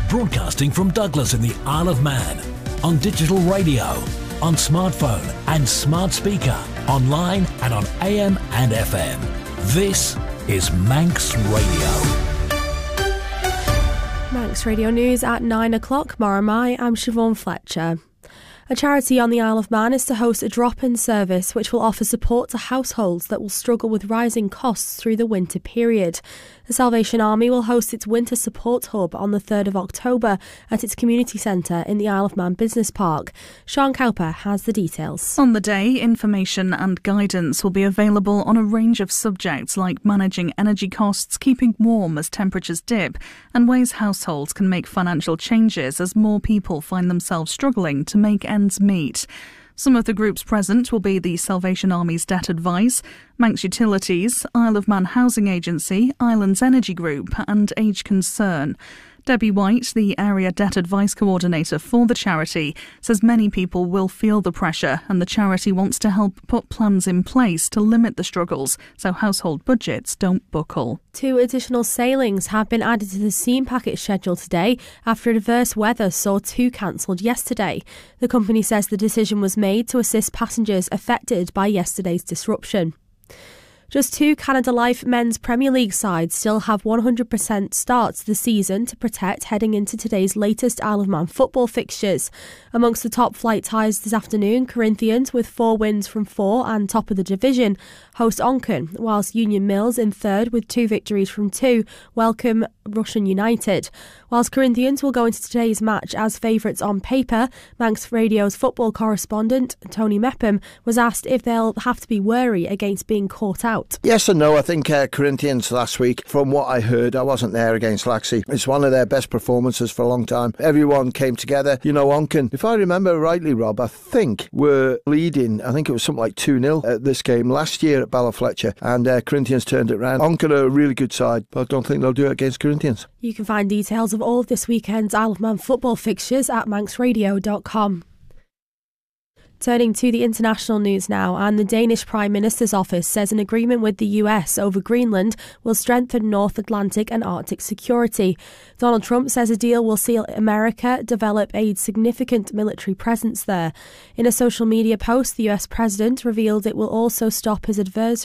Broadcasting from Douglas in the Isle of Man. On digital radio, on smartphone and smart speaker, online and on AM and FM. This is Manx Radio. Manx Radio News at 9 o'clock. Maramai, I'm Siobhan Fletcher. A charity on the Isle of Man is to host a drop-in service which will offer support to households that will struggle with rising costs through the winter period. The Salvation Army will host its winter support hub on the 3rd of October at its community centre in the Isle of Man Business Park. Sean Cowper has the details. On the day, information and guidance will be available on a range of subjects like managing energy costs, keeping warm as temperatures dip, and ways households can make financial changes as more people find themselves struggling to make ends meet. Some of the groups present will be the Salvation Army's Debt Advice, Manx Utilities, Isle of Man Housing Agency, Islands Energy Group and Age Concern. Debbie White, the Area Debt Advice Coordinator for the charity, says many people will feel the pressure and the charity wants to help put plans in place to limit the struggles so household budgets don't buckle. 2 additional sailings have been added to the steam packet schedule today after adverse weather saw 2 cancelled yesterday. The company says the decision was made to assist passengers affected by yesterday's disruption. Just 2 Canada Life men's Premier League sides still have 100% starts the season to protect heading into today's latest Isle of Man football fixtures. Amongst the top flight ties this afternoon, Corinthians with 4 wins from 4 and top of the division host Onchan, whilst Union Mills in third with 2 victories from 2 welcome Russian United. Whilst Corinthians will go into today's match as favourites on paper, Manx Radio's football correspondent Tony Mepham was asked if they'll have to be wary against being caught out. Yes and no. I think Corinthians last week, from what I heard, I wasn't there against Laxey, it's one of their best performances for a long time. Everyone came together. You know, Onchan, if I remember rightly, Rob, I think were leading, I think it was something like 2-0 at this game last year at Ballafletcher, and Corinthians turned it round. Onchan are a really good side, but I don't think they'll do it against Corinthians. You can find details of all of this weekend's Isle of Man football fixtures at manxradio.com. Turning to the international news now, and the Danish Prime Minister's office says an agreement with the US over Greenland will strengthen North Atlantic and Arctic security. Donald Trump says a deal will see America develop a significant military presence there. In a social media post, the US president revealed it will also stop his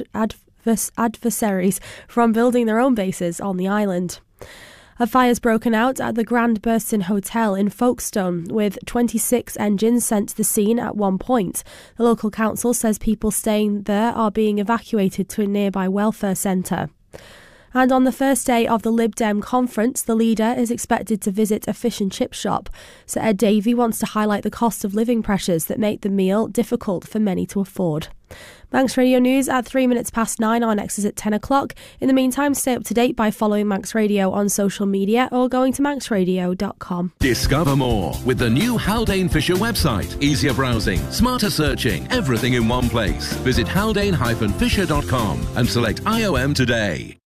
adversaries from building their own bases on the island. A fire's broken out at the Grand Burston Hotel in Folkestone, with 26 engines sent to the scene at one point. The local council says people staying there are being evacuated to a nearby welfare centre. And on the first day of the Lib Dem conference, the leader is expected to visit a fish and chip shop. Sir Ed Davey wants to highlight the cost of living pressures that make the meal difficult for many to afford. Manx Radio News at 3 minutes past 9. Our next is at 10 o'clock. In the meantime, stay up to date by following Manx Radio on social media or going to manxradio.com. Discover more with the new Haldane Fisher website. Easier browsing, smarter searching, everything in one place. Visit haldane-fisher.com and select IOM today.